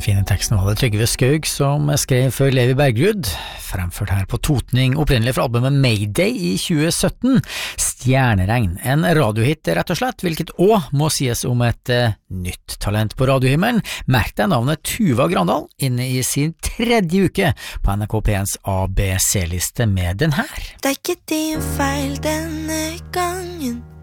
fine teksten var det Trygve Skaug som skrev for Levi Bergrud, fremført her på Totning, opprinnelig fra albumet Mayday i 2017. Stjerneregn, en radiohit rett og slett, hvilket også må sies om et nytt talent på radiohimmelen. Merk deg navnet Tuva Grandal, inne i sin 3. uke på NRK P1s ABC-liste med den her. Det er ikke din feil denne gangen.